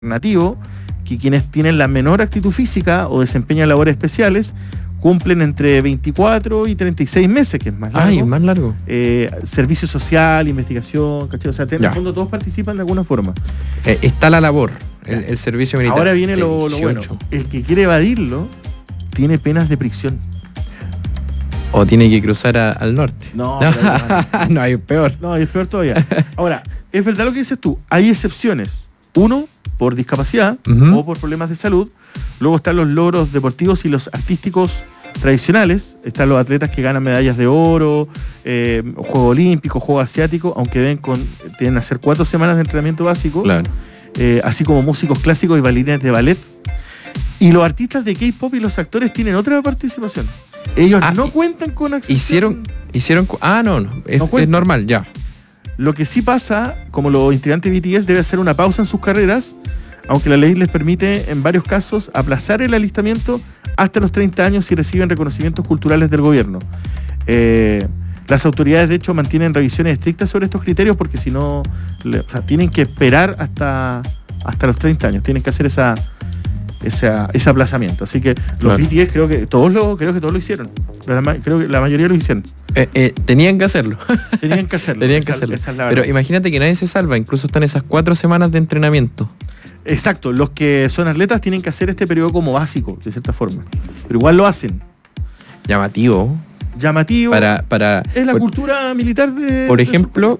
alternativo que quienes tienen la menor actitud física o desempeñan labores especiales cumplen entre 24 y 36 meses, que es más largo. Es más largo. Servicio social, investigación, ¿cachai? O sea, en el fondo todos participan de alguna forma. Está la labor, el servicio militar. Ahora viene lo bueno. El que quiere evadirlo tiene penas de prisión. O tiene que cruzar al norte. No, no, hay peor. No, es peor todavía. Ahora, es verdad lo que dices tú. Hay excepciones. Uno, por discapacidad o por problemas de salud. Luego están los logros deportivos y los artísticos tradicionales. Están los atletas que ganan medallas de oro, Juegos Olímpicos, Juegos Asiáticos, aunque tienen que hacer 4 semanas de entrenamiento básico. Claro. Así como músicos clásicos y bailarines de ballet. Y los artistas de K-pop y los actores tienen otra participación. Ellos no cuentan con acceso. Es normal, ya. Lo que sí pasa, como los integrantes de BTS, debe hacer una pausa en sus carreras, aunque la ley les permite en varios casos aplazar el alistamiento hasta los 30 años si reciben reconocimientos culturales del gobierno. Las autoridades, de hecho, mantienen revisiones estrictas sobre estos criterios porque si no, tienen que esperar hasta los 30 años, tienen que hacer ese aplazamiento. Así que los BTS creo que todos lo hicieron. Creo que la mayoría lo hicieron. Tenían que hacerlo. Tenían que hacerlo. Pero imagínate que nadie se salva, incluso están esas 4 semanas de entrenamiento. Exacto, los que son atletas tienen que hacer este periodo como básico, de cierta forma. Pero igual lo hacen. Llamativo. Es la cultura militar de... Por ejemplo,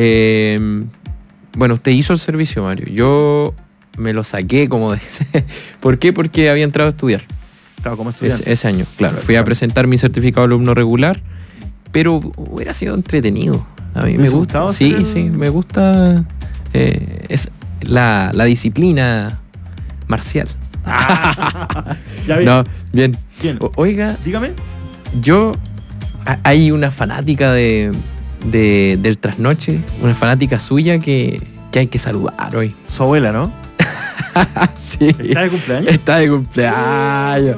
usted hizo el servicio, Mario. Yo me lo saqué, como dice. ¿Por qué? Porque había entrado a estudiar. Estaba como estudiante. Ese año, claro. Fui a presentar mi certificado de alumno regular, pero hubiera sido entretenido. A mí me gusta. Sí, me gusta es la disciplina marcial. Ya bien. No, bien. Oiga, dígame. Hay una fanática del trasnoche, una fanática suya que hay que saludar hoy. Su abuela, ¿no? Sí. ¿Está de cumpleaños? Está de cumpleaños.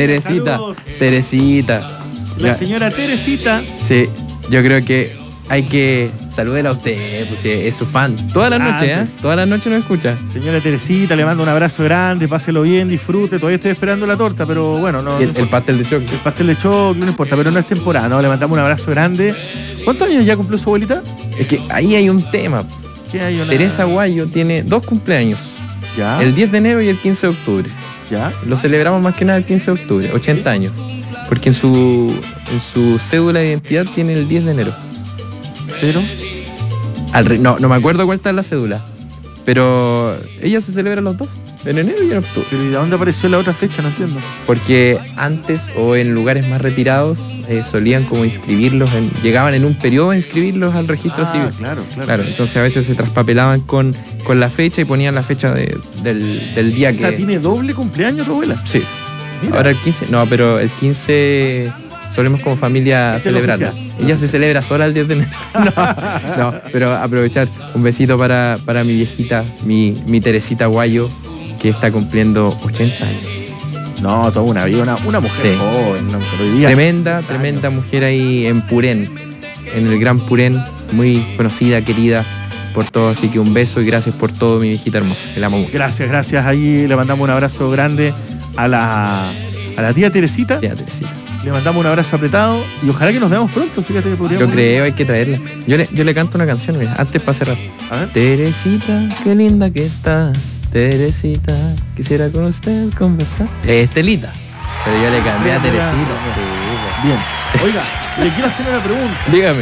Teresita. La señora Teresita. Sí, yo creo que hay que saludarla a usted, pues es su fan. Todas las noches, Todas las noches nos escucha. Señora Teresita, le mando un abrazo grande, páselo bien, disfrute. Todavía estoy esperando la torta, pero bueno, no. El pastel de choclo. El pastel de choclo, no importa, pero no es temporada, ¿no? Le mandamos un abrazo grande. ¿Cuántos años ya cumplió su abuelita? Es que ahí hay un tema. ¿Qué hay? Teresa Guayo tiene 2 cumpleaños. ¿Ya? El 10 de enero y el 15 de octubre. ¿Ya? Lo celebramos más que nada el 15 de octubre, 80 años. Porque en su cédula de identidad tiene el 10 de enero. Pero no me acuerdo cuál está en la cédula. Pero ella se celebra los 2, en enero y en octubre. ¿Pero y de dónde apareció la otra fecha? No entiendo. Porque antes o en lugares más retirados solían como inscribirlos, llegaban en un periodo a inscribirlos al registro civil. Claro, entonces a veces se traspapelaban con la fecha y ponían la fecha del día que... O sea, ¿tiene doble cumpleaños tu abuela? Sí. Mira. Ahora el 15, no, pero el 15 solemos como familia celebrarla. Ella se celebra sola el 10 de enero. No, pero aprovechar un besito para mi viejita, mi Teresita Guayo, que está cumpliendo 80 años. No, toda una vida, una mujer joven, una mujer hoy día. Tremenda mujer ahí en Purén, en el Gran Purén, muy conocida, querida por todo, así que un beso y gracias por todo, mi viejita hermosa, que la amo mucho. Gracias, ahí le mandamos un abrazo grande a la tía Teresita. Le mandamos un abrazo apretado y ojalá que nos veamos pronto. Fíjate que podríamos. Yo creo, hay que traerla. Yo le canto una canción, mira, antes para cerrar. A ver. Teresita, qué linda que estás. Teresita, quisiera con usted conversar. Estelita. Pero yo le cambié a Teresita. Bien. Oiga, le quiero hacer una pregunta. Dígame.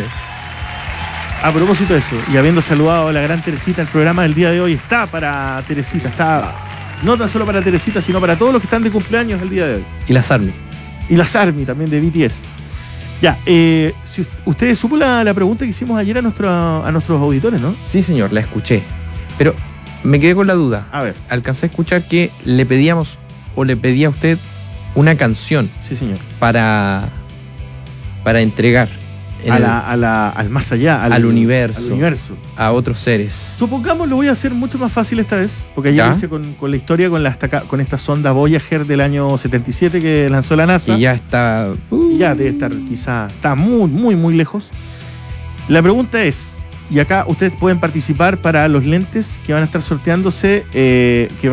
A propósito de eso, y habiendo saludado a la gran Teresita, el programa del día de hoy está para Teresita. Está no tan solo para Teresita, sino para todos los que están de cumpleaños el día de hoy. Y las Army. Y las Army también de BTS. Ya, si ustedes supo la pregunta que hicimos ayer a nuestros auditores, ¿no? Sí, señor, la escuché. Pero me quedé con la duda. A ver. Alcancé a escuchar que le pedía a usted una canción. Sí, señor. Para entregar. Al más allá. Al universo. Al universo. A otros seres. Supongamos, lo voy a hacer mucho más fácil esta vez, porque ayer hice con la historia con esta sonda Voyager del año 77 que lanzó la NASA. Y ya está... Ya debe estar, quizá, está muy, muy, muy lejos. La pregunta es, Y acá ustedes pueden participar para los lentes que van a estar sorteándose, que